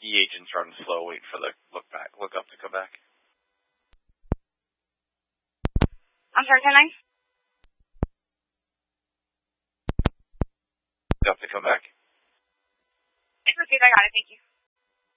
the agent's running slow, waiting for the look up to come back. I'm sorry, 10-9? Look up to come back. It's received, I got it, thank you.